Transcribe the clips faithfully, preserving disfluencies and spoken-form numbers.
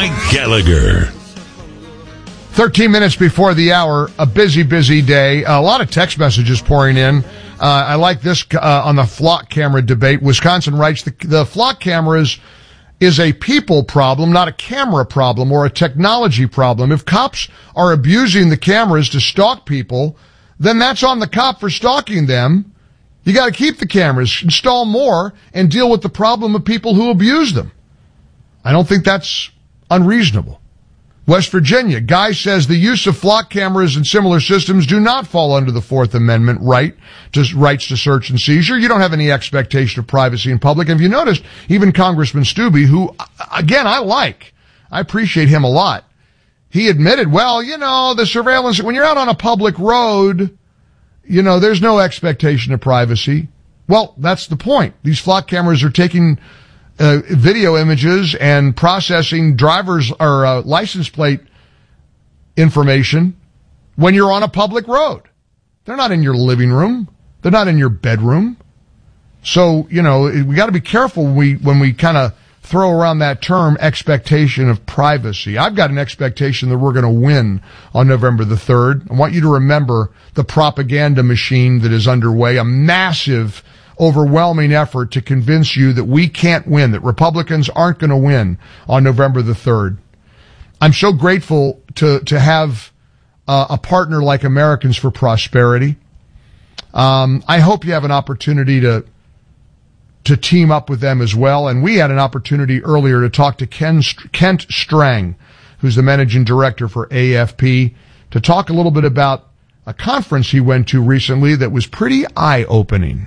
Mike Gallagher. thirteen minutes before the hour, a busy, busy day. A lot of text messages pouring in. Uh, I like this uh, on the flock camera debate. Wisconsin writes, the, the flock cameras is a people problem, not a camera problem or a technology problem. If cops are abusing the cameras to stalk people, then that's on the cop for stalking them. You got to keep the cameras, install more, and deal with the problem of people who abuse them. I don't think that's unreasonable. West Virginia, Guy says the use of flock cameras and similar systems do not fall under the Fourth Amendment right to rights to search and seizure. You don't have any expectation of privacy in public. And if you noticed, even Congressman Stubbe, who, again, I like, I appreciate him a lot. He admitted, well, you know, the surveillance, when you're out on a public road, you know, there's no expectation of privacy. Well, that's the point. These flock cameras are taking Uh, video images and processing driver's or uh, license plate information when you're on a public road. They're not in your living room. They're not in your bedroom. So, you know, we got to be careful when we, when we kind of throw around that term expectation of privacy. I've got an expectation that we're going to win on November the third. I want you to remember the propaganda machine that is underway, a massive overwhelming effort to convince you that we can't win, that Republicans aren't going to win on November the third. I'm so grateful to, to have uh, a partner like Americans for Prosperity. Um, I hope you have an opportunity to, to team up with them as well. And we had an opportunity earlier to talk to Ken, Kent Strang, who's the managing director for A F P, to talk a little bit about a conference he went to recently that was pretty eye-opening.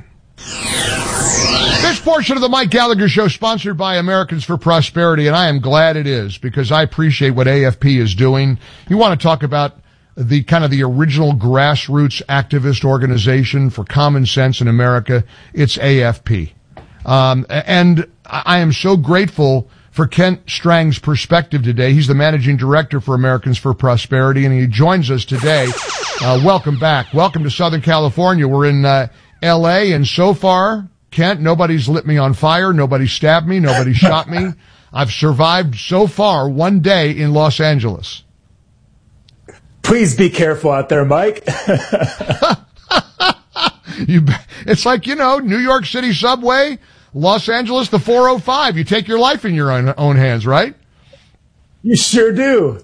This portion of the Mike Gallagher Show sponsored by Americans for Prosperity, and I am glad it is because I appreciate what A F P is doing. You want to talk about the kind of the original grassroots activist organization for common sense in America, it's A F P. Um, and I am so grateful for Kent Strang's perspective today. He's the managing director for Americans for Prosperity, and he joins us today. Uh, welcome back. Welcome to Southern California. We're in uh, L A, and so far, Kent, nobody's lit me on fire, nobody stabbed me, nobody shot me. I've survived so far one day in Los Angeles. Please be careful out there, Mike. you, it's like, you know, New York City subway, Los Angeles, the four oh five. You take your life in your own, own hands, right? You sure do.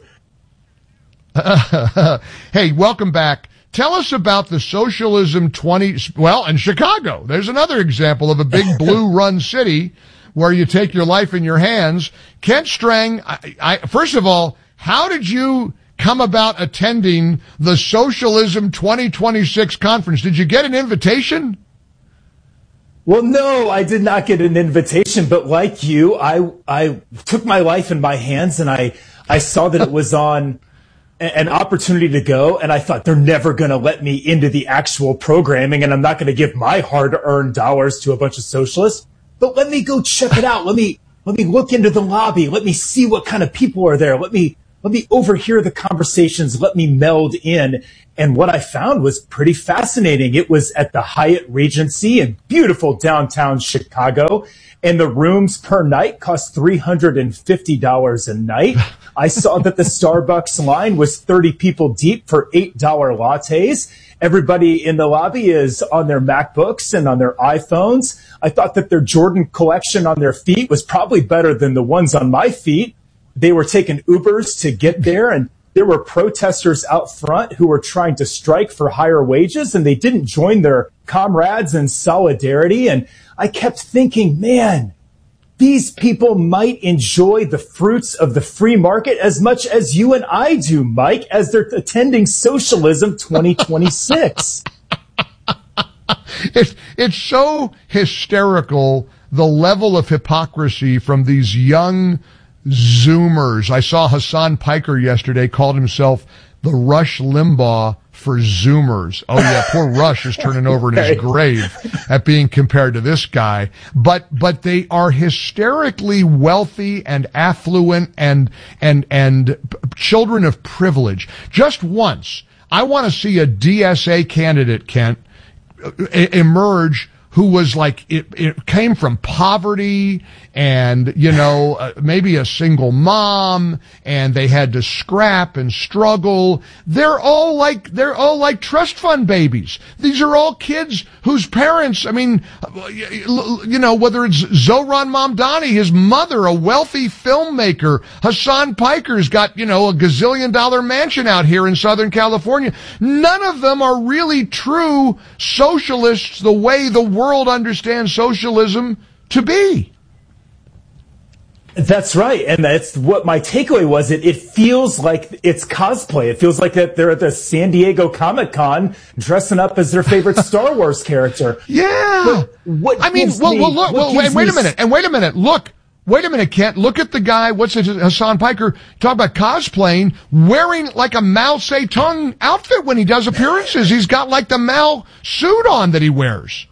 Hey, welcome back. Tell us about the Socialism twenty, well, in Chicago. There's another example of a big blue run city where you take your life in your hands. Kent Strang, I, I, first of all, how did you come about attending the Socialism twenty twenty-six conference? Did you get an invitation? Well, no, I did not get an invitation, but like you, I, I took my life in my hands and I, I saw that it was on an opportunity to go, and I thought they're never going to let me into the actual programming, and I'm not going to give my hard-earned dollars to a bunch of socialists. But let me go check it out. Let me let me look into the lobby. Let me see what kind of people are there. Let me let me overhear the conversations. Let me meld in. And what I found was pretty fascinating. It was at the Hyatt Regency in beautiful downtown Chicago, and the rooms per night cost three hundred fifty dollars a night. I saw that the Starbucks line was thirty people deep for eight dollar lattes. Everybody in the lobby is on their MacBooks and on their iPhones. I thought that their Jordan collection on their feet was probably better than the ones on my feet. They were taking Ubers to get there, and there were protesters out front who were trying to strike for higher wages, and they didn't join their comrades in solidarity. And I kept thinking, man, these people might enjoy the fruits of the free market as much as you and I do, Mike, as they're attending Socialism twenty twenty-six. It's, it's so hysterical, the level of hypocrisy from these young Zoomers. I saw Hassan Piker yesterday called himself the Rush Limbaugh for Zoomers. Oh yeah, poor Rush is turning over in his grave at being compared to this guy. But, but they are hysterically wealthy and affluent and, and, and children of privilege. Just once, I want to see a D S A candidate, Kent, emerge who was like, it, it came from poverty and, you know, uh, maybe a single mom, and they had to scrap and struggle. They're all like, they're all like trust fund babies. These are all kids whose parents, I mean, you know, whether it's Zohran Mamdani, his mother, a wealthy filmmaker, Hassan Piker's got, you know, a gazillion dollar mansion out here in Southern California. None of them are really true socialists the way the world understands socialism to be. That's right, and that's what my takeaway was. It it feels like it's cosplay. It feels like that they're at the San Diego Comic-Con dressing up as their favorite Star Wars character. Yeah. But what I mean, well, me, well, look, well, wait, wait a minute, and wait a minute, look. Wait a minute, Kent. Look at the guy, what's it, Hassan Piker, talk about cosplaying, wearing like a Mao Zedong outfit when he does appearances. He's got like the Mao suit on that he wears.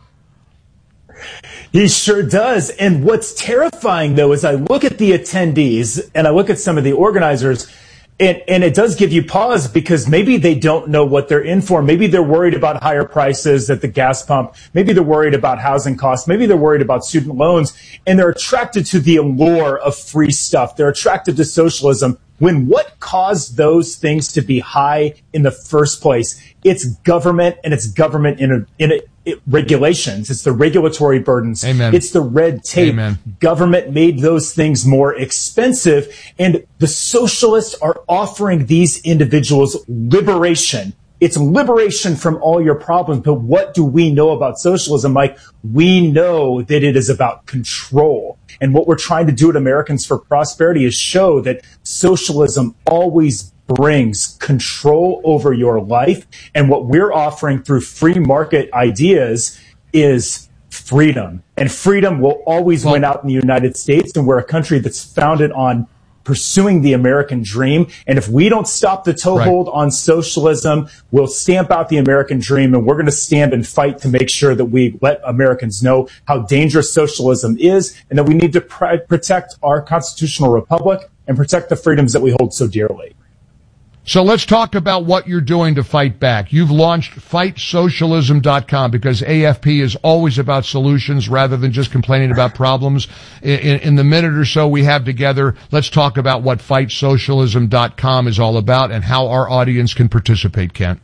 He sure does. And what's terrifying, though, is I look at the attendees and I look at some of the organizers, and, and it does give you pause, because maybe they don't know what they're in for. Maybe they're worried about higher prices at the gas pump. Maybe they're worried about housing costs. Maybe they're worried about student loans, and they're attracted to the allure of free stuff. They're attracted to socialism, when what caused those things to be high in the first place? It's government, and it's government in a, in a, it, regulations. It's the regulatory burdens. Amen. It's the red tape. Amen. Government made those things more expensive, and the socialists are offering these individuals liberation. It's liberation from all your problems. But what do we know about socialism, Mike? We know that it is about control. And what we're trying to do at Americans for Prosperity is show that socialism always brings control over your life. And what we're offering through free market ideas is freedom. And freedom will always well, win out in the United States. And we're a country that's founded on pursuing the American dream. And if we don't stop the toehold right. on socialism, we'll stamp out the American dream, and we're going to stand and fight to make sure that we let Americans know how dangerous socialism is, and that we need to pr- protect our constitutional republic and protect the freedoms that we hold so dearly. So let's talk about what you're doing to fight back. You've launched fight socialism dot com, because A F P is always about solutions rather than just complaining about problems. In, in, in the minute or so we have together, let's talk about what fight socialism dot com is all about and how our audience can participate, Kent.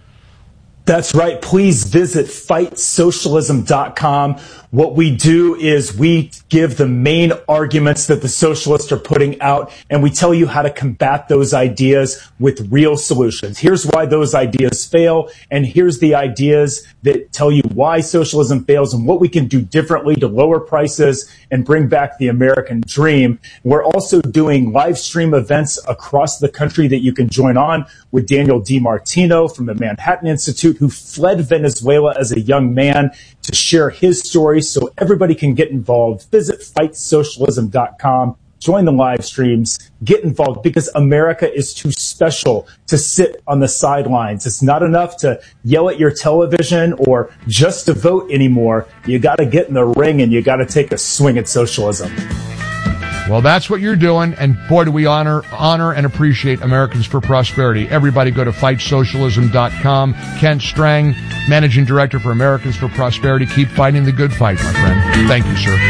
That's right. Please visit fight socialism dot com. What we do is we give the main arguments that the socialists are putting out, and we tell you how to combat those ideas with real solutions. Here's why those ideas fail, and here's the ideas that tell you why socialism fails and what we can do differently to lower prices and bring back the American dream. We're also doing live stream events across the country that you can join on with Daniel DiMartino from the Manhattan Institute, who fled Venezuela as a young man to share his story so everybody can get involved. Visit fight socialism dot com. Join the live streams. Get involved, because America is too special to sit on the sidelines. It's not enough to yell at your television or just to vote anymore. You got to get in the ring, and you got to take a swing at socialism. Well, that's what you're doing, and boy, do we honor honor and appreciate Americans for Prosperity. Everybody go to fight socialism dot com. Kent Strang, Managing Director for Americans for Prosperity. Keep fighting the good fight, my friend. Thank you, sir.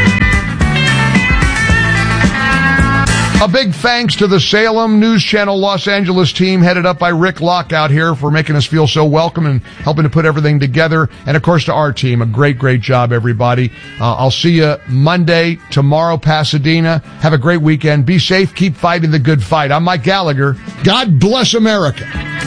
A big thanks to the Salem News Channel Los Angeles team, headed up by Rick Locke out here, for making us feel so welcome and helping to put everything together. And, of course, to our team, a great, great job, everybody. Uh, I'll see you Monday, tomorrow, Pasadena. Have a great weekend. Be safe. Keep fighting the good fight. I'm Mike Gallagher. God bless America.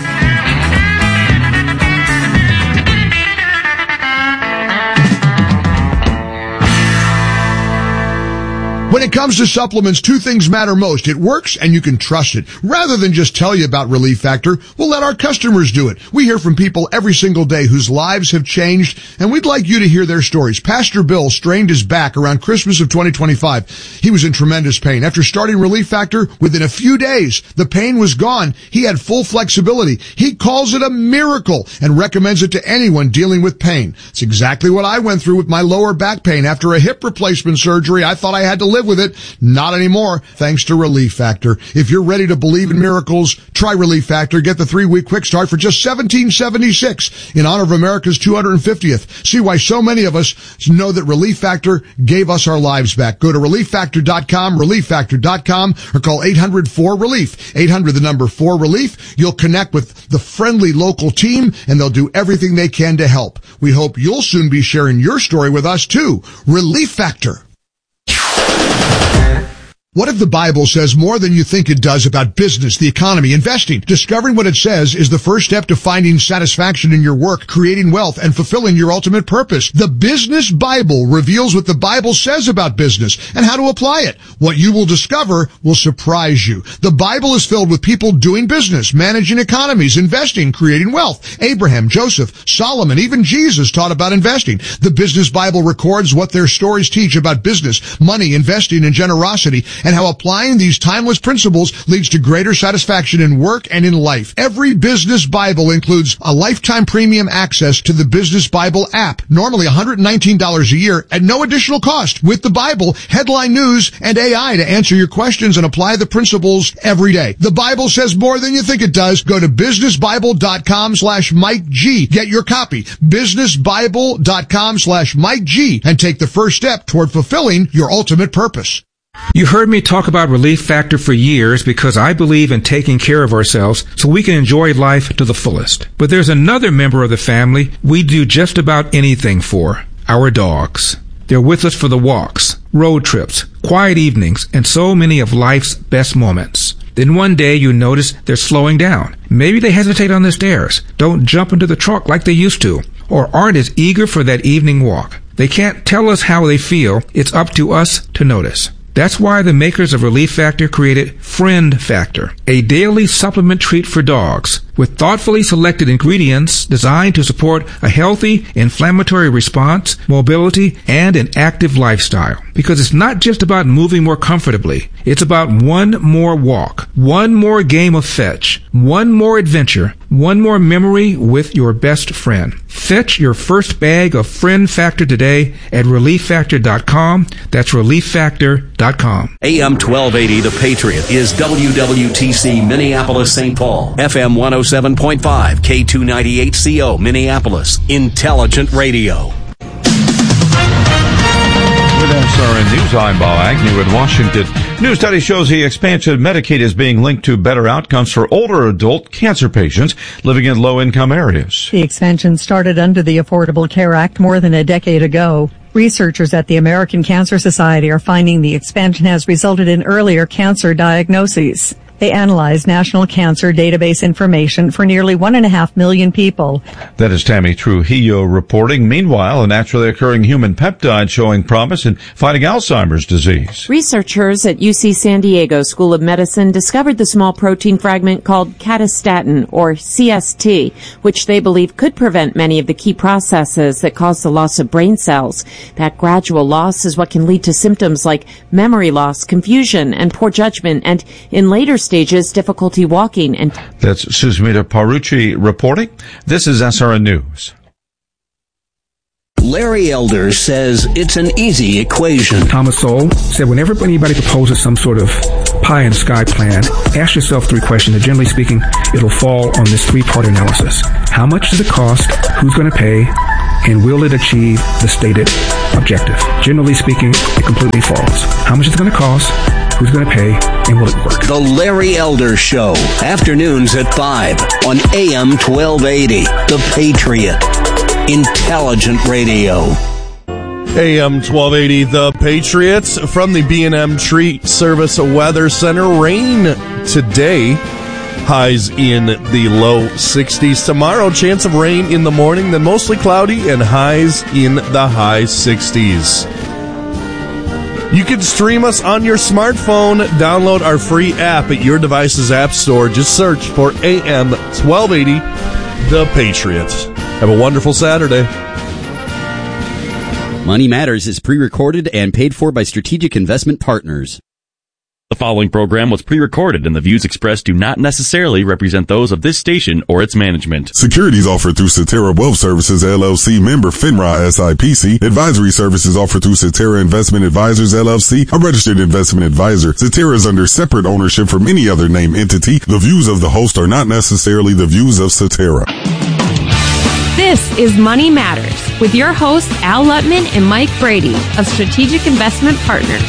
When it comes to supplements, two things matter most. It works and you can trust it. Rather than just tell you about Relief Factor, we'll let our customers do it. We hear from people every single day whose lives have changed, and we'd like you to hear their stories. Pastor Bill strained his back around Christmas of twenty twenty-five. He was in tremendous pain. After starting Relief Factor, within a few days, the pain was gone. He had full flexibility. He calls it a miracle and recommends it to anyone dealing with pain. It's exactly what I went through with my lower back pain. After a hip replacement surgery, I thought I had to live live with it. Not anymore, thanks to Relief Factor. If you're ready to believe in miracles, try Relief Factor. Get the three-week quick start for just seventeen seventy-six in honor of America's two hundred fiftieth. See why so many of us know that Relief Factor gave us our lives back. Go to relief factor dot com, relief factor dot com, or call eight hundred four relief. eight hundred, the number four relief. You'll connect with the friendly local team, and they'll do everything they can to help. We hope you'll soon be sharing your story with us too. Relief Factor. What if the Bible says more than you think it does about business, the economy, investing? Discovering what it says is the first step to finding satisfaction in your work, creating wealth, and fulfilling your ultimate purpose. The Business Bible reveals what the Bible says about business and how to apply it. What you will discover will surprise you. The Bible is filled with people doing business, managing economies, investing, creating wealth. Abraham, Joseph, Solomon, even Jesus taught about investing. The Business Bible records what their stories teach about business, money, investing, and generosity, and how applying these timeless principles leads to greater satisfaction in work and in life. Every Business Bible includes a lifetime premium access to the Business Bible app, normally one hundred nineteen dollars a year at no additional cost. With the Bible, headline news, and A I to answer your questions and apply the principles every day. The Bible says more than you think it does. Go to business bible dot com slash Mike G. Get your copy. business bible dot com slash Mike G. and take the first step toward fulfilling your ultimate purpose. You heard me talk about Relief Factor for years because I believe in taking care of ourselves so we can enjoy life to the fullest. But there's another member of the family we do just about anything for, our dogs. They're with us for the walks, road trips, quiet evenings, and so many of life's best moments. Then one day you notice they're slowing down. Maybe they hesitate on the stairs, don't jump into the truck like they used to, or aren't as eager for that evening walk. They can't tell us how they feel. It's up to us to notice. That's why the makers of Relief Factor created Friend Factor, a daily supplement treat for dogs with thoughtfully selected ingredients designed to support a healthy inflammatory response, mobility, and an active lifestyle. Because it's not just about moving more comfortably. It's about one more walk, one more game of fetch, one more adventure, one more memory with your best friend. Fetch your first bag of Friend Factor today at relief factor dot com. That's relief factor dot com. A M twelve eighty, The Patriot, is W W T C Minneapolis, Saint Paul. F M one oh seven point five, K two ninety-eight C O, Minneapolis. Intelligent Radio. With S R N News, I'm Bob Agnew in Washington. New study shows the expansion of Medicaid is being linked to better outcomes for older adult cancer patients living in low-income areas. The expansion started under the Affordable Care Act more than a decade ago. Researchers at the American Cancer Society are finding the expansion has resulted in earlier cancer diagnoses. They analyzed national cancer database information for nearly one and a half million people. That is Tammy Trujillo reporting. Meanwhile, a naturally occurring human peptide showing promise in fighting Alzheimer's disease. Researchers at U C San Diego School of Medicine discovered the small protein fragment called catastatin, or C S T, which they believe could prevent many of the key processes that cause the loss of brain cells. That gradual loss is what can lead to symptoms like memory loss, confusion, and poor judgment, and in later stages, difficulty walking. And that's Susmita Parucci reporting. This is S R N News. Larry Elder says it's an easy equation. Thomas Sowell said whenever anybody proposes some sort of pie in the sky plan, ask yourself three questions. And generally speaking, it'll fall on this three-part analysis. How much does it cost? Who's going to pay? And will it achieve the stated objective? Generally speaking, it completely falls. How much is it going to cost? Who's going to pay? And will it work? The Larry Elder Show, afternoons at five on A M twelve eighty. The Patriot. Intelligent Radio. A M twelve eighty, The Patriots, from the B and M Tree Service Weather Center. Rain today, highs in the low sixties. Tomorrow, chance of rain in the morning, then mostly cloudy, and highs in the high sixties. You can stream us on your smartphone. Download our free app at your device's app store. Just search for A M twelve eighty, The Patriot. Have a wonderful Saturday. Money Matters is pre-recorded and paid for by Strategic Investment Partners. The following program was pre-recorded and the views expressed do not necessarily represent those of this station or its management. Securities offered through Cetera Wealth Services, L L C, member FINRA S I P C. Advisory services offered through Cetera Investment Advisors, L L C, a registered investment advisor. Cetera is under separate ownership from any other named entity. The views of the host are not necessarily the views of Cetera. This is Money Matters with your hosts Al Lutman and Mike Brady of Strategic Investment Partners.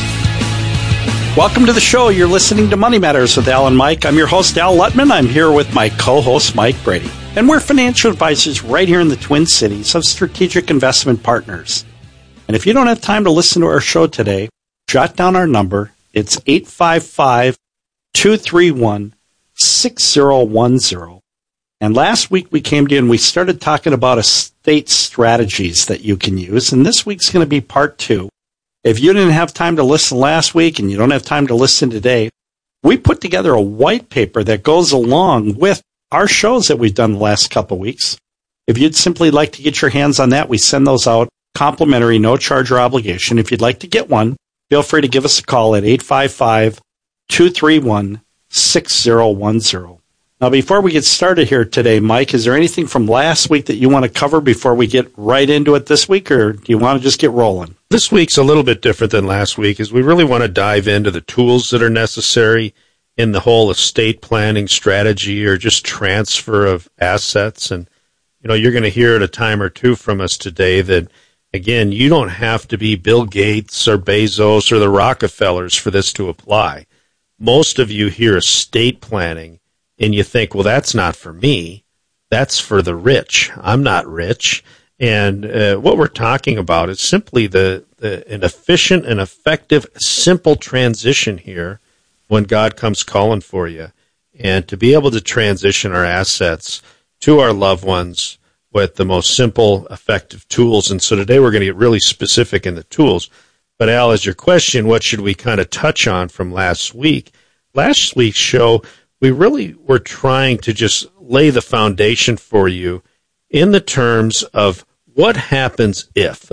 Welcome to the show. You're listening to Money Matters with Al and Mike. I'm your host, Al Lutman. I'm here with my co-host, Mike Brady. And we're financial advisors right here in the Twin Cities of Strategic Investment Partners. And if you don't have time to listen to our show today, jot down our number. It's eight five five, two three one, six zero one zero. And last week we came to you and we started talking about estate strategies that you can use. And this week's going to be part two. If you didn't have time to listen last week and you don't have time to listen today, we put together a white paper that goes along with our shows that we've done the last couple of weeks. If you'd simply like to get your hands on that, we send those out complimentary, no charge or obligation. If you'd like to get one, feel free to give us a call at eight five five, two three one, six zero one zero. Now, before we get started here today, Mike, is there anything from last week that you want to cover before we get right into it this week, or do you want to just get rolling? This week's a little bit different than last week, as we really want to dive into the tools that are necessary in the whole estate planning strategy or just transfer of assets. And, you know, you're going to hear it a time or two from us today that, again, you don't have to be Bill Gates or Bezos or the Rockefellers for this to apply. Most of you hear estate planning and you think, well, that's not for me. That's for the rich. I'm not rich. And uh, what we're talking about is simply the, the an efficient and effective, simple transition here when God comes calling for you. And to be able to transition our assets to our loved ones with the most simple, effective tools. And so today we're going to get really specific in the tools. But Al, as your question, what should we kind of touch on from last week? Last week's show, we really were trying to just lay the foundation for you in the terms of what happens if,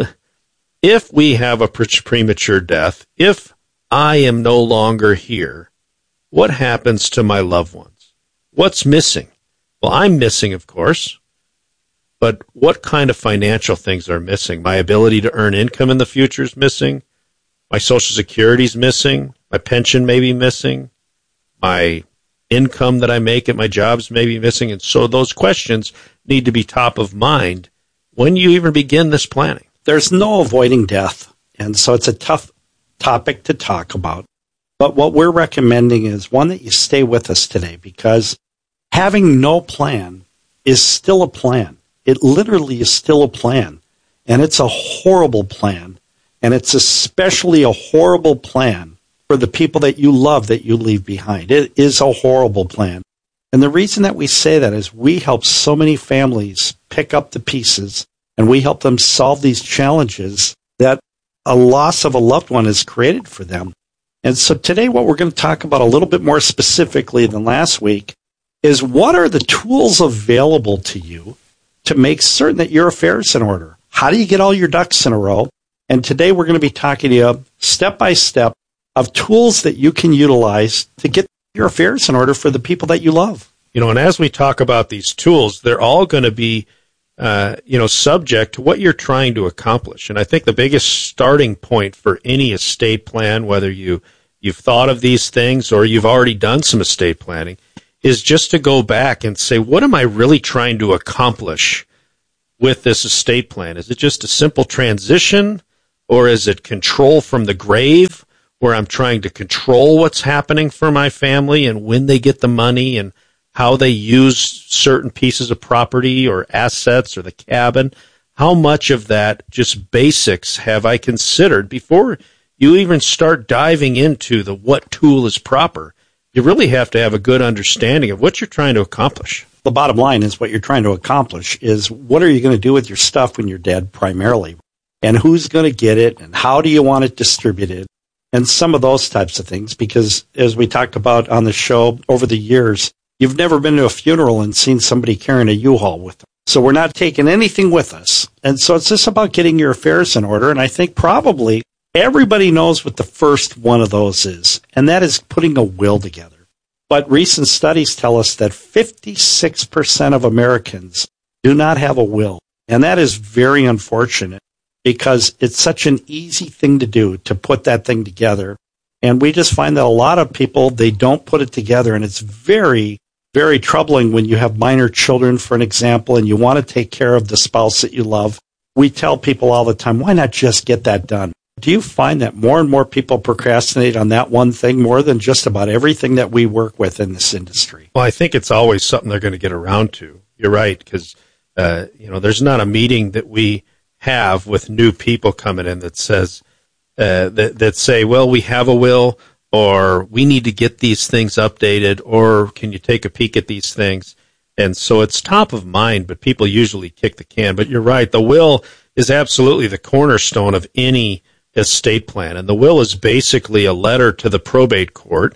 if we have a premature death, if I am no longer here, what happens to my loved ones? What's missing? Well, I'm missing, of course, but what kind of financial things are missing? My ability to earn income in the future is missing. My Social Security is missing. My pension may be missing. My income that I make at my jobs may be missing. And so those questions need to be top of mind when you even begin this planning. There's no avoiding death, and so it's a tough topic to talk about. But what we're recommending is one that you stay with us today, because having no plan is still a plan. It literally is still a plan, and it's a horrible plan, and it's especially a horrible plan for the people that you love that you leave behind. It is a horrible plan. And the reason that we say that is we help so many families pick up the pieces and we help them solve these challenges that a loss of a loved one has created for them. And so today what we're going to talk about a little bit more specifically than last week is what are the tools available to you to make certain that your affairs in order? How do you get all your ducks in a row? And today we're going to be talking to you step by step of tools that you can utilize to get your affairs in order for the people that you love. You know, and as we talk about these tools, they're all going to be, uh, you know, subject to what you're trying to accomplish. And I think the biggest starting point for any estate plan, whether you, you've thought of these things or you've already done some estate planning, is just to go back and say, what am I really trying to accomplish with this estate plan? Is it just a simple transition, or is it control from the grave, where I'm trying to control what's happening for my family and when they get the money and how they use certain pieces of property or assets or the cabin? How much of that just basics have I considered before you even start diving into the what tool is proper? You really have to have a good understanding of what you're trying to accomplish. The bottom line is what you're trying to accomplish is what are you going to do with your stuff when you're dead primarily? And who's going to get it? And how do you want it distributed? And some of those types of things, because as we talked about on the show over the years, you've never been to a funeral and seen somebody carrying a U-Haul with them. So we're not taking anything with us. And so it's just about getting your affairs in order. And I think probably Everybody knows what the first one of those is, and that is putting a will together. But recent studies tell us that fifty-six percent of Americans do not have a will. And that is very unfortunate because it's such an easy thing to do, to put that thing together. And we just find that a lot of people, they don't put it together. And it's very, very troubling when you have minor children, for an example, and you want to take care of the spouse that you love. We tell people all the time, why not just get that done? Do you find that more and more people procrastinate on that one thing more than just about everything that we work with in this industry? Well, I think it's always something they're going to get around to. You're right, because, uh, you know, there's not a meeting that we have with new people coming in that says, uh, that, that say, well, we have a will, or we need to get these things updated, or can you take a peek at these things? And so it's top of mind, but people usually kick the can. But you're right, the will is absolutely the cornerstone of any estate plan. And the will is basically a letter to the probate court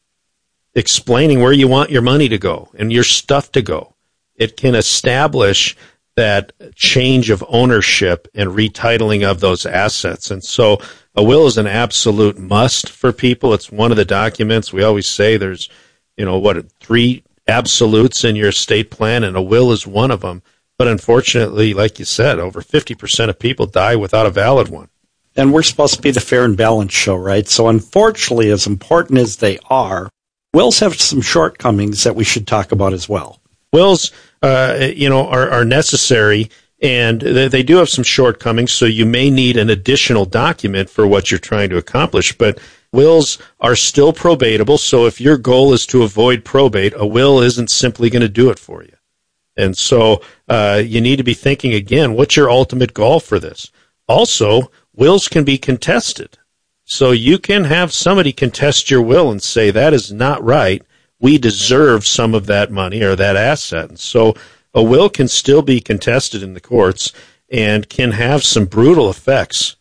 explaining where you want your money to go and your stuff to go. It can establish that change of ownership and retitling of those assets. And so a will is an absolute must for people. It's one of the documents. We always say there's, you know, what, three absolutes in your estate plan, and a will is one of them. But unfortunately, like you said, over fifty percent of people die without a valid one. And we're supposed to be the fair and balanced show, right? So unfortunately, as important as they are, wills have some shortcomings that we should talk about as well. Wills, uh, you know, are, are necessary, and they, they do have some shortcomings, so you may need an additional document for what you're trying to accomplish. But wills are still probatable, so if your goal is to avoid probate, a will isn't simply going to do it for you. And so uh, you need to be thinking again, what's your ultimate goal for this? Also, wills can be contested. So you can have somebody contest your will and say, that is not right. We deserve some of that money or that asset. And so a will can still be contested in the courts and can have some brutal effects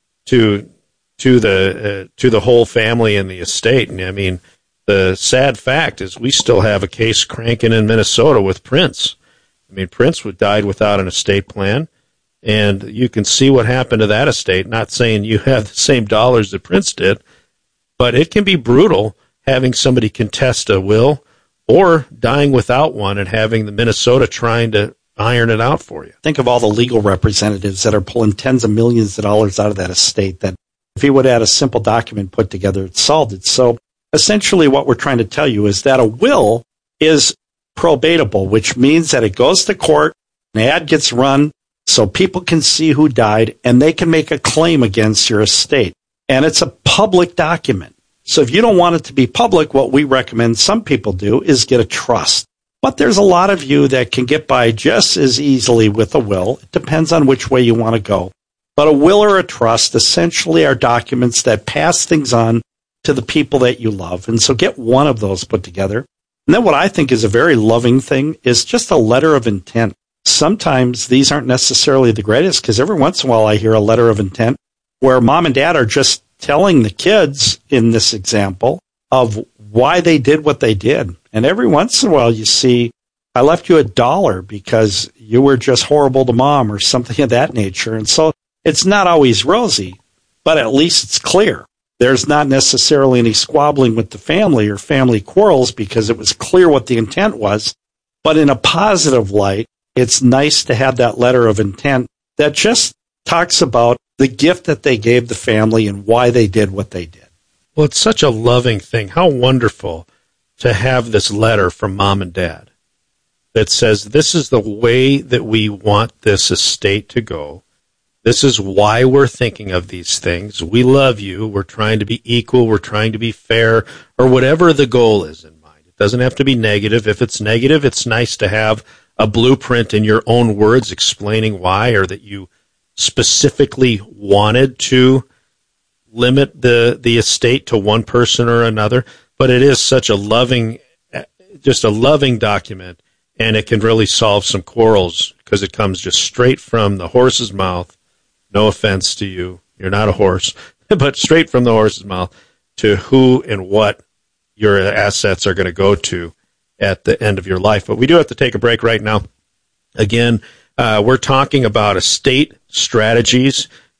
to to the uh, to the whole family and the estate. And I mean, the sad fact is we still have a case cranking in Minnesota with Prince. I mean, Prince died without an estate plan. And you can see what happened to that estate. Not saying you have the same dollars that Prince did, but it can be brutal having somebody contest a will or dying without one and having the Minnesota trying to iron it out for you. Think of all the legal representatives that are pulling tens of millions of dollars out of that estate that if he would have had a simple document put together, it solved it. So essentially what we're trying to tell you is that a will is probatable, which means that it goes to court, an ad gets run, so people can see who died, and they can make a claim against your estate. And it's a public document. So if you don't want it to be public, what we recommend some people do is get a trust. But there's a lot of you that can get by just as easily with a will. It depends on which way you want to go. But a will or a trust essentially are documents that pass things on to the people that you love. And so get one of those put together. And then what I think is a very loving thing is just a letter of intent. Sometimes these aren't necessarily the greatest because every once in a while I hear a letter of intent where mom and dad are just telling the kids in this example of why they did what they did. And every once in a while you see, I left you a dollar because you were just horrible to mom or something of that nature. And so it's not always rosy, but at least it's clear. There's not necessarily any squabbling with the family or family quarrels because it was clear what the intent was. But in a positive light, it's nice to have that letter of intent that just talks about the gift that they gave the family and why they did what they did. Well, it's such a loving thing. How wonderful to have this letter from mom and dad that says, this is the way that we want this estate to go. This is why we're thinking of these things. We love you. We're trying to be equal. We're trying to be fair, or whatever the goal is in mind. It doesn't have to be negative. If it's negative, it's nice to have a blueprint in your own words explaining why, or that you specifically wanted to limit the, the estate to one person or another. But it is such a loving, just a loving document, and it can really solve some quarrels because it comes just straight from the horse's mouth. No offense to you. You're not a horse, but straight from the horse's mouth to who and what your assets are going to go to at the end of your life. But we do have to take a break right now. Again, uh, we're talking about estate strategies.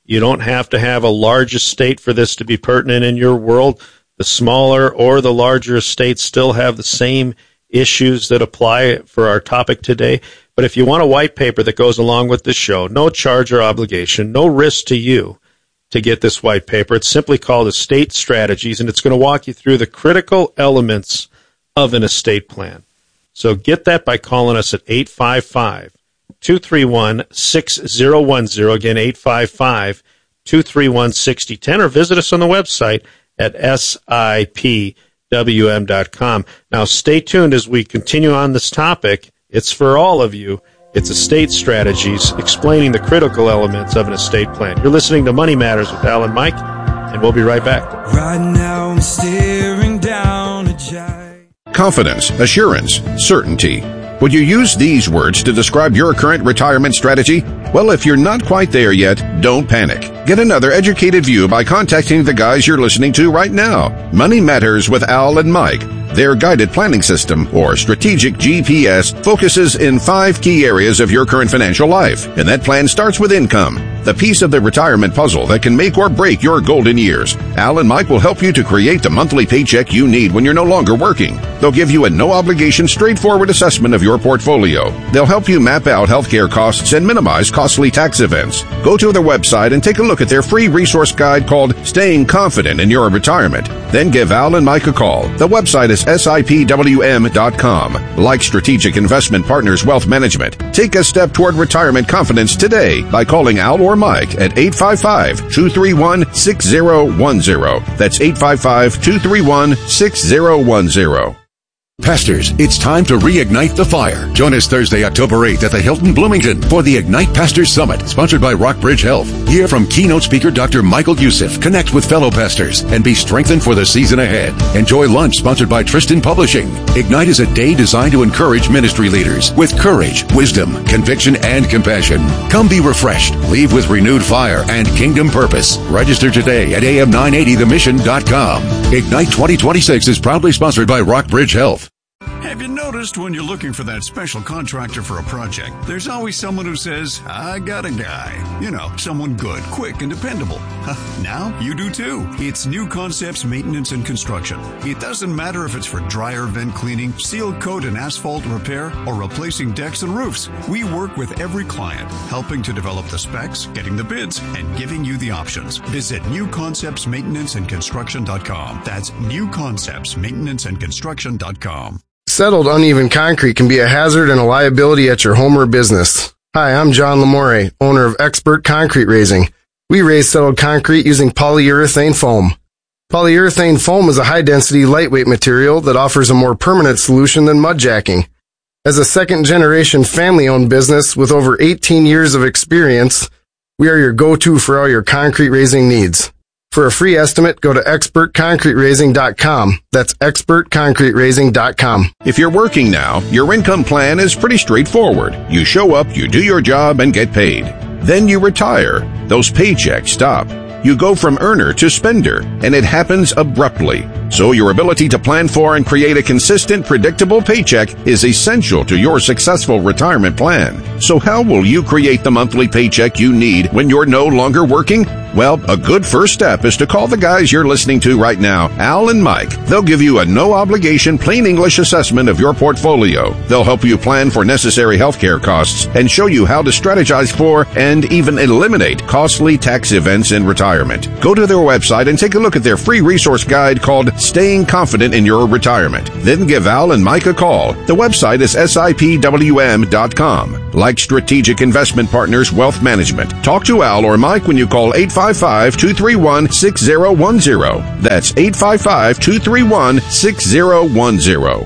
You don't have to have a large estate for this to be pertinent in your world. The smaller or the larger estates still have the same issues that apply for our topic today. But if you want a white paper that goes along with the show, no charge or obligation, no risk to you to get this white paper. It's simply called Estate Strategies, and it's going to walk you through the critical elements of an estate plan. So get that by calling us at eight five five, two three one, six zero one zero. Again, eight five five, two three one, six zero one zero, or visit us on the website at S I P W M dot com. Now, stay tuned as we continue on this topic. It's for all of you. It's Estate Strategies, explaining the critical elements of an estate plan. You're listening to Money Matters with Al and Mike, and we'll be right back. Right now I'm staring down a giant. Confidence, assurance, certainty. Would you use these words to describe your current retirement strategy? Well, if you're not quite there yet, don't panic. Get another educated view by contacting the guys you're listening to right now. Money Matters with Al and Mike. Their guided planning system, or strategic G P S, focuses in five key areas of your current financial life. And that plan starts with income, the piece of the retirement puzzle that can make or break your golden years. Al and Mike will help you to create the monthly paycheck you need when you're no longer working. They'll give you a no-obligation, straightforward assessment of your portfolio. They'll help you map out healthcare costs and minimize costly tax events. Go to their website and take a look at their free resource guide called Staying Confident in Your Retirement. Then give Al and Mike a call. The website is S I P W M dot com. Like Strategic Investment Partners Wealth Management, take a step toward retirement confidence today by calling Al or Mike at eight five five, two three one, six zero one zero. That's eight five five, two three one, six zero one zero. Pastors, it's time to reignite the fire. Join us Thursday, October eighth at the Hilton Bloomington for the Ignite Pastors Summit, sponsored by Rockbridge Health. Hear from keynote speaker Doctor Michael Youssef, connect with fellow pastors, and be strengthened for the season ahead. Enjoy lunch sponsored by Tristan Publishing. Ignite is a day designed to encourage ministry leaders with courage, wisdom, conviction, and compassion. Come be refreshed, leave with renewed fire and kingdom purpose. Register today at A M nine eighty the mission dot com. Ignite twenty twenty-six is proudly sponsored by Rockbridge Health. Have you noticed when you're looking for that special contractor for a project, there's always someone who says, I got a guy. You know, someone good, quick, and dependable. Now you do too. It's New Concepts Maintenance and Construction. It doesn't matter if it's for dryer vent cleaning, seal coat and asphalt repair, or replacing decks and roofs. We work with every client, helping to develop the specs, getting the bids, and giving you the options. Visit New Concepts Maintenance and Construction dot com. That's New Concepts Maintenance and Construction dot com. Settled uneven concrete can be a hazard and a liability at your home or business. Hi, I'm John Lamore, owner of Expert Concrete Raising. We raise settled concrete using polyurethane foam. Polyurethane foam is a high-density, lightweight material that offers a more permanent solution than mud jacking. As a second-generation family-owned business with over eighteen years of experience, we are your go-to for all your concrete raising needs. For a free estimate, go to expert concrete raising dot com. That's expert concrete raising dot com. If you're working now, your income plan is pretty straightforward. You show up, you do your job, and get paid. Then you retire. Those paychecks stop. You go from earner to spender, and it happens abruptly. So your ability to plan for and create a consistent, predictable paycheck is essential to your successful retirement plan. So how will you create the monthly paycheck you need when you're no longer working? Well, a good first step is to call the guys you're listening to right now, Al and Mike. They'll give you a no-obligation, plain English assessment of your portfolio. They'll help you plan for necessary healthcare costs and show you how to strategize for and even eliminate costly tax events in retirement. Go to their website and take a look at their free resource guide called Staying Confident in Your Retirement. Then give Al and Mike a call. The website is S I P W M dot com. Like Strategic Investment Partners Wealth Management, talk to Al or Mike when you call eight five five, two three one, six zero one zero. That's eight five five, two three one, six zero one zero.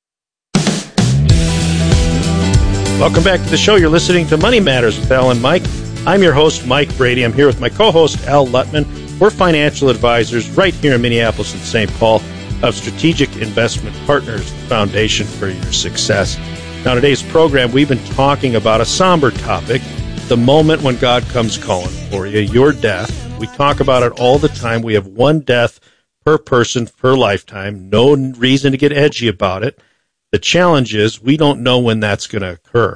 Welcome back to the show. You're listening to Money Matters with Al and Mike. I'm your host, Mike Brady. I'm here with my co-host, Al Lutman. We're financial advisors right here in Minneapolis and Saint Paul of Strategic Investment Partners, the foundation for your success. Now, today's program, we've been talking about a somber topic, the moment when God comes calling for you, your death. We talk about it all the time. We have one death per person per lifetime. No reason to get edgy about it. The challenge is we don't know when that's going to occur.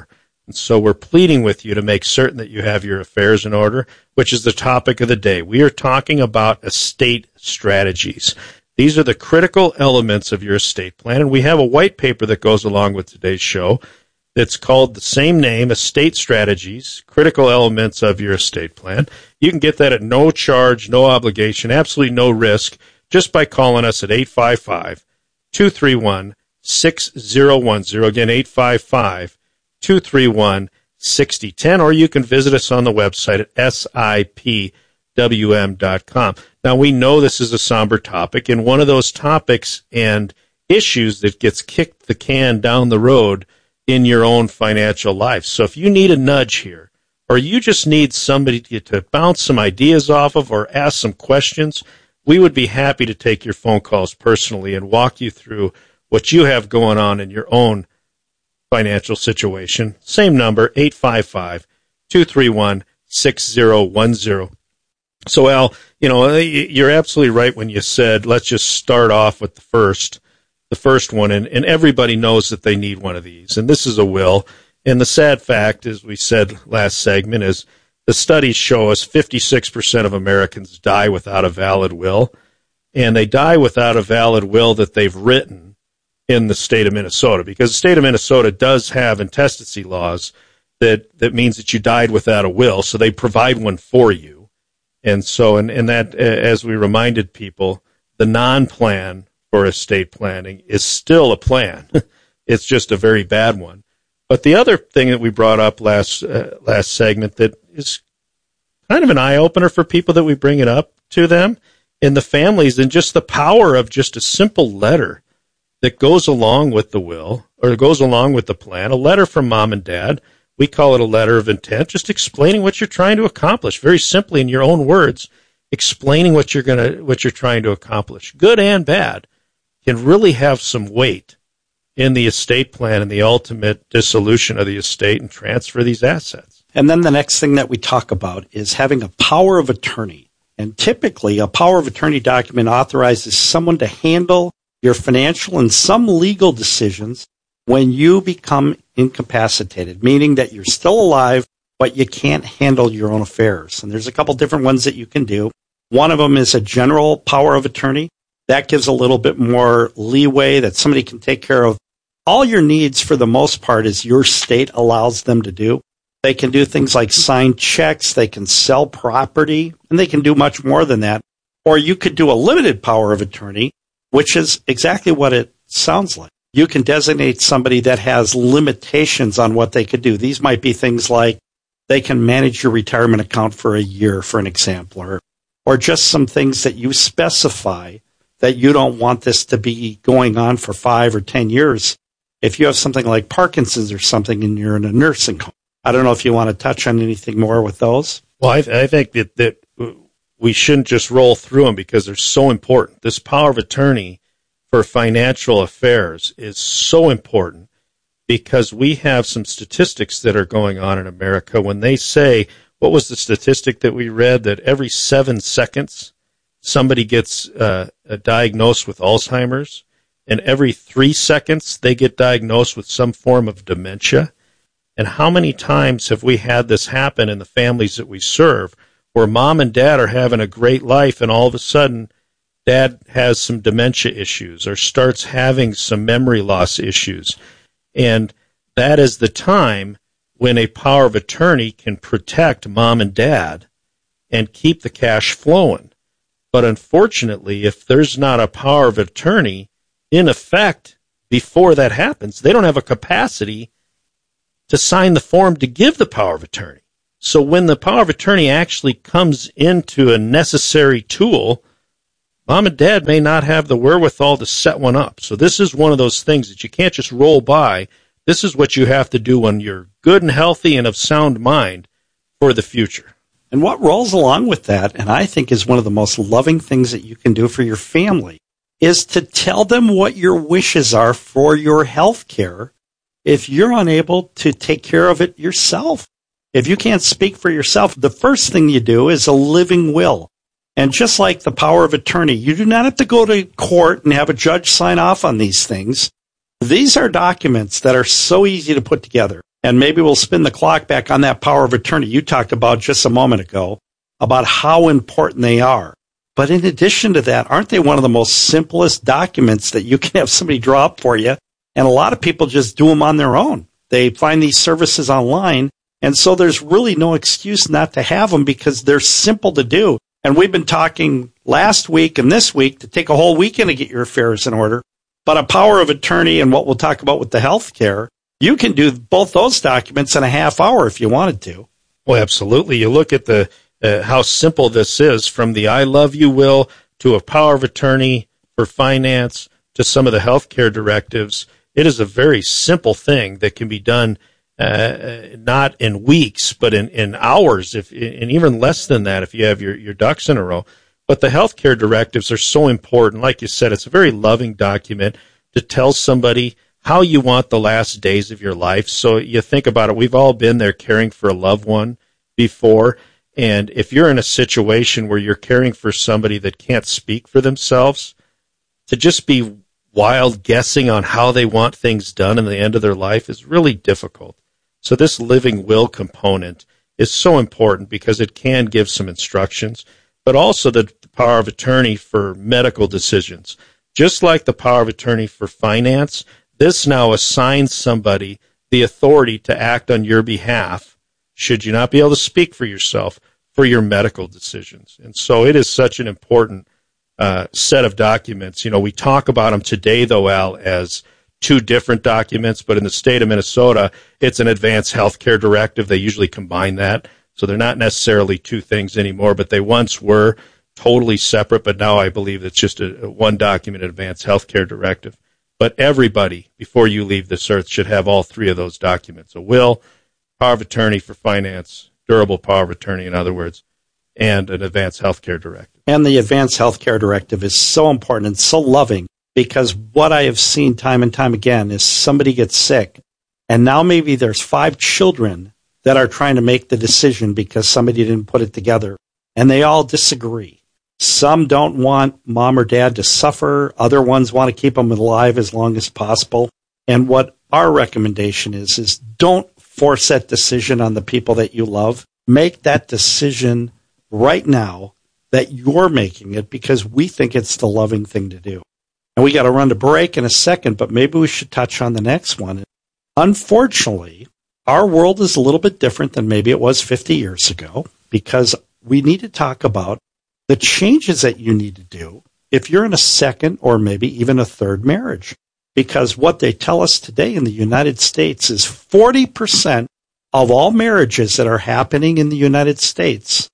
And so we're pleading with you to make certain that you have your affairs in order, which is the topic of the day. We are talking about estate strategies. These are the critical elements of your estate plan, and we have a white paper that goes along with today's show that's called the same name, Estate Strategies, Critical Elements of Your Estate Plan. You can get that at no charge, no obligation, absolutely no risk, just by calling us at eight five five, two three one, six zero one zero. Again, eight five five, two three one, six zero one zero, or you can visit us on the website at S I P W M dot com. Now, we know this is a somber topic, and one of those topics and issues that gets kicked the can down the road in your own financial life. So if you need a nudge here, or you just need somebody to, to bounce some ideas off of or ask some questions, we would be happy to take your phone calls personally and walk you through what you have going on in your own financial situation. Same number, eight five five, two three one, six zero one zero. So, Al, you know, you're absolutely right when you said, let's just start off with the first, the first one, and, and everybody knows that they need one of these, and this is a will. And the sad fact, as we said last segment, is the studies show us fifty-six percent of Americans die without a valid will, and they die without a valid will that they've written in the state of Minnesota, because the state of Minnesota does have intestacy laws that, that means that you died without a will, so they provide one for you. And so, and, and that, as we reminded people, the non-plan for estate planning is still a plan. It's just a very bad one. But the other thing that we brought up last uh, last segment that is kind of an eye-opener for people that we bring it up to them in the families, and just the power of just a simple letter that goes along with the will, or goes along with the plan, a letter from mom and dad. We call it a letter of intent, just explaining what you're trying to accomplish, very simply in your own words, explaining what you're going to, what you're trying to accomplish, good and bad, can really have some weight in the estate plan and the ultimate dissolution of the estate and transfer of these assets. And then the next thing that we talk about is having a power of attorney. And typically, a power of attorney document authorizes someone to handle your financial and some legal decisions when you become incapacitated, meaning that you're still alive, but you can't handle your own affairs. And there's a couple different ones that you can do. One of them is a general power of attorney. That gives a little bit more leeway that somebody can take care of all your needs for the most part, as your state allows them to do. They can do things like sign checks, they can sell property, and they can do much more than that. Or you could do a limited power of attorney, which is exactly what it sounds like. You can designate somebody that has limitations on what they could do. These might be things like they can manage your retirement account for a year, for an example, or, or just some things that you specify that you don't want this to be going on for five or ten years. If you have something like Parkinson's or something and you're in a nursing home. I don't know if you want to touch on anything more with those. Well, I, I think that, that we shouldn't just roll through them because they're so important. This power of attorney for financial affairs is so important because we have some statistics that are going on in America when they say, what was the statistic that we read, that every seven seconds somebody gets uh, diagnosed with Alzheimer's, and every three seconds they get diagnosed with some form of dementia? And how many times have we had this happen in the families that we serve, where mom and dad are having a great life and all of a sudden dad has some dementia issues or starts having some memory loss issues? And that is the time when a power of attorney can protect mom and dad and keep the cash flowing. But unfortunately, if there's not a power of attorney in effect before that happens, they don't have a capacity to sign the form to give the power of attorney. So when the power of attorney actually comes into a necessary tool, mom and dad may not have the wherewithal to set one up. So this is one of those things that you can't just roll by. This is what you have to do when you're good and healthy and of sound mind for the future. And what rolls along with that, and I think is one of the most loving things that you can do for your family, is to tell them what your wishes are for your health care if you're unable to take care of it yourself. If you can't speak for yourself, the first thing you do is a living will. And just like the power of attorney, you do not have to go to court and have a judge sign off on these things. These are documents that are so easy to put together. And maybe we'll spin the clock back on that power of attorney you talked about just a moment ago, about how important they are. But in addition to that, aren't they one of the most simplest documents that you can have somebody draw up for you? And a lot of people just do them on their own. They find these services online, and so there's really no excuse not to have them because they're simple to do. And we've been talking last week and this week to take a whole weekend to get your affairs in order. But a power of attorney and what we'll talk about with the health care, you can do both those documents in a half hour if you wanted to. Well, absolutely. You look at the uh, how simple this is, from the I love you will to a power of attorney for finance to some of the health care directives. It is a very simple thing that can be done uh, not in weeks, but in, in hours, if and even less than that if you have your, your ducks in a row. But the health care directives are so important. Like you said, it's a very loving document to tell somebody how you want the last days of your life. So you think about it, we've all been there caring for a loved one before. And if you're in a situation where you're caring for somebody that can't speak for themselves, to just be wild guessing on how they want things done in the end of their life is really difficult. So this living will component is so important because it can give some instructions, but also the power of attorney for medical decisions. Just like the power of attorney for finance, this now assigns somebody the authority to act on your behalf, should you not be able to speak for yourself, for your medical decisions. And so it is such an important uh, set of documents. You know, we talk about them today, though, Al, as two different documents, but in the state of Minnesota, it's an advanced health care directive. They usually combine that. So they're not necessarily two things anymore, but they once were totally separate, but now I believe it's just a, a one document, advanced health care directive. But everybody, before you leave this earth, should have all three of those documents: a will, power of attorney for finance, durable power of attorney, in other words, and an advanced health care directive. And the advanced health care directive is so important and so loving, because what I have seen time and time again is somebody gets sick, and now maybe there's five children that are trying to make the decision because somebody didn't put it together, and they all disagree. Some don't want mom or dad to suffer. Other ones want to keep them alive as long as possible. And what our recommendation is, is don't force that decision on the people that you love. Make that decision right now that you're making it, because we think it's the loving thing to do. And we got to run to break in a second, but maybe we should touch on the next one. Unfortunately, our world is a little bit different than maybe it was fifty years ago, because we need to talk about the changes that you need to do if you're in a second or maybe even a third marriage. Because what they tell us today in the United States is forty percent of all marriages that are happening in the United States,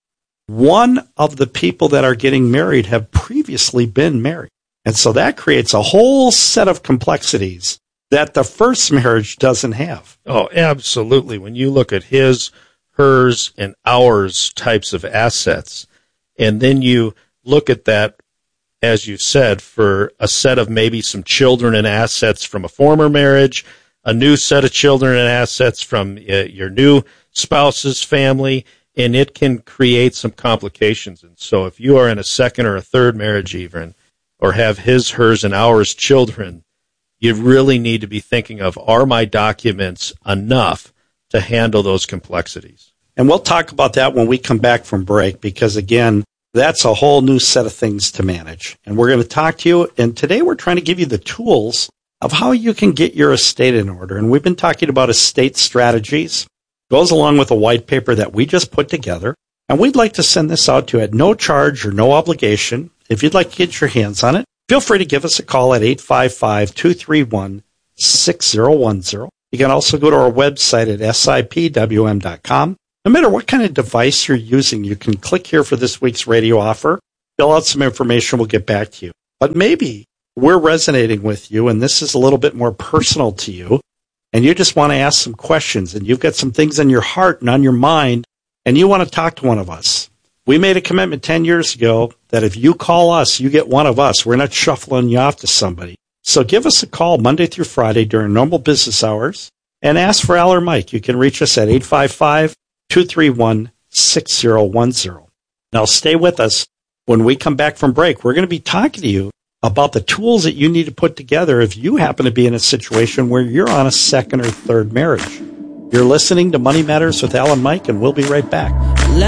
one of the people that are getting married have previously been married. And so that creates a whole set of complexities that the first marriage doesn't have. Oh, absolutely. When you look at his, hers, and ours types of assets, and then you look at that, as you said, for a set of maybe some children and assets from a former marriage, a new set of children and assets from uh, your new spouse's family, and it can create some complications. And so if you are in a second or a third marriage even, or have his, hers, and ours children, you really need to be thinking of, are my documents enough to handle those complexities? And we'll talk about that when we come back from break, because, again, that's a whole new set of things to manage. And we're going to talk to you, and today we're trying to give you the tools of how you can get your estate in order. And we've been talking about estate strategies. It goes along with a white paper that we just put together. And we'd like to send this out to you at no charge or no obligation. If you'd like to get your hands on it, feel free to give us a call at eight five five, two three one, six zero one zero. You can also go to our website at S I P W M dot com. No matter what kind of device you're using, you can click here for this week's radio offer, fill out some information, we'll get back to you. But maybe we're resonating with you, and this is a little bit more personal to you, and you just want to ask some questions, and you've got some things on your heart and on your mind, and you want to talk to one of us. We made a commitment ten years ago that if you call us, you get one of us. We're not shuffling you off to somebody. So give us a call Monday through Friday during normal business hours and ask for Al or Mike. You can reach us at eight five five, two three one, six zero one zero. Now stay with us. When we come back from break, we're going to be talking to you about the tools that you need to put together if you happen to be in a situation where you're on a second or third marriage. You're listening to Money Matters with Al and Mike, and we'll be right back